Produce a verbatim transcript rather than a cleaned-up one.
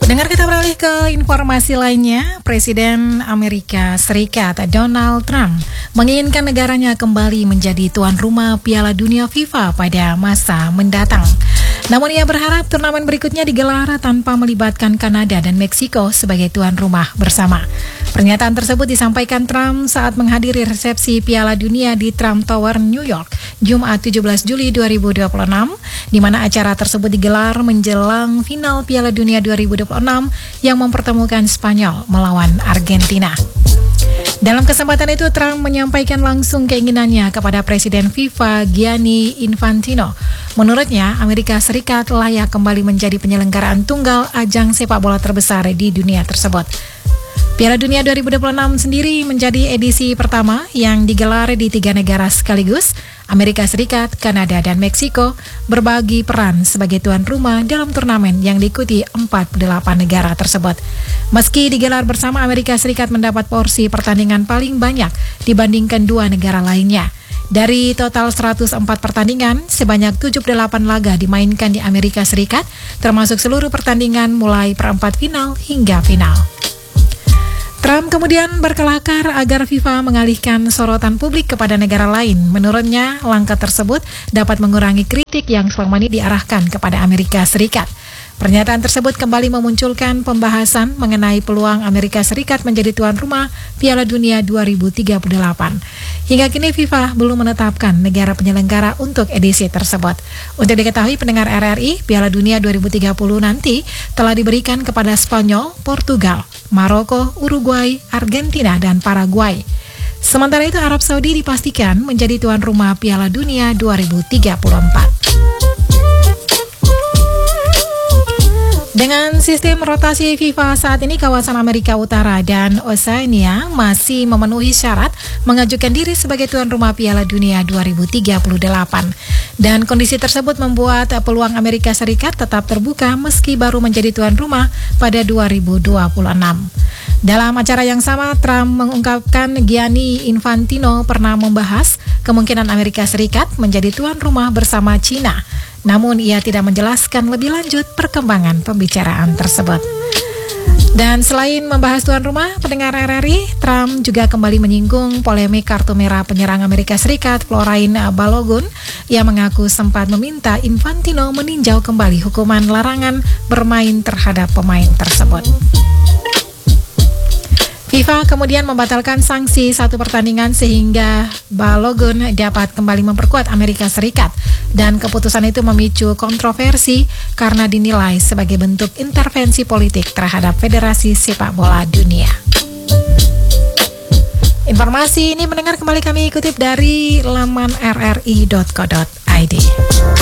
Pendengar, kita beralih ke informasi lainnya. Presiden Amerika Serikat Donald Trump menginginkan negaranya kembali menjadi tuan rumah Piala Dunia FIFA pada masa mendatang. Namun ia berharap turnamen berikutnya digelar tanpa melibatkan Kanada dan Meksiko sebagai tuan rumah bersama. Pernyataan tersebut disampaikan Trump saat menghadiri resepsi Piala Dunia di Trump Tower, New York, Jumat tujuh belas Juli dua ribu dua puluh enam, di mana acara tersebut digelar menjelang final Piala Dunia dua ribu dua puluh enam yang mempertemukan Spanyol melawan Argentina. Dalam kesempatan itu, Trump menyampaikan langsung keinginannya kepada Presiden FIFA Gianni Infantino. Menurutnya, Amerika Serikat layak kembali menjadi penyelenggaraan tunggal ajang sepak bola terbesar di dunia tersebut. Piala Dunia dua ribu dua puluh enam sendiri menjadi edisi pertama yang digelar di tiga negara sekaligus. Amerika Serikat, Kanada, dan Meksiko berbagi peran sebagai tuan rumah dalam turnamen yang diikuti empat puluh delapan negara tersebut. Meski digelar bersama, Amerika Serikat mendapat porsi pertandingan paling banyak dibandingkan dua negara lainnya. Dari total seratus empat pertandingan, sebanyak tujuh puluh delapan laga dimainkan di Amerika Serikat, termasuk seluruh pertandingan mulai perempat final hingga final. Trump kemudian berkelakar agar FIFA mengalihkan sorotan publik kepada negara lain. Menurutnya, langkah tersebut dapat mengurangi kritik yang selama ini diarahkan kepada Amerika Serikat. Pernyataan tersebut kembali memunculkan pembahasan mengenai peluang Amerika Serikat menjadi tuan rumah Piala Dunia dua ribu tiga puluh delapan. Hingga kini FIFA belum menetapkan negara penyelenggara untuk edisi tersebut. Untuk diketahui pendengar R R I, Piala Dunia dua ribu tiga puluh nanti telah diberikan kepada Spanyol, Portugal, Maroko, Uruguay, Argentina, dan Paraguay. Sementara itu, Arab Saudi dipastikan menjadi tuan rumah Piala Dunia dua ribu tiga puluh empat. Dengan sistem rotasi FIFA saat ini, kawasan Amerika Utara dan Oseania masih memenuhi syarat mengajukan diri sebagai tuan rumah Piala Dunia dua ribu tiga puluh delapan. Dan kondisi tersebut membuat peluang Amerika Serikat tetap terbuka meski baru menjadi tuan rumah pada dua ribu dua puluh enam. Dalam acara yang sama, Trump mengungkapkan Gianni Infantino pernah membahas kemungkinan Amerika Serikat menjadi tuan rumah bersama China. Namun ia tidak menjelaskan lebih lanjut perkembangan pembicaraan tersebut. Dan selain membahas tuan rumah, pendengar R R I, Trump juga kembali menyinggung polemik kartu merah penyerang Amerika Serikat Florine Balogun. Ia mengaku sempat meminta Infantino meninjau kembali hukuman larangan bermain terhadap pemain tersebut. FIFA kemudian membatalkan sanksi satu pertandingan sehingga Balogun dapat kembali memperkuat Amerika Serikat. Dan keputusan itu memicu kontroversi karena dinilai sebagai bentuk intervensi politik terhadap Federasi Sepak Bola Dunia. Informasi ini mendengar kembali kami kutip dari laman r r i dot co dot i d.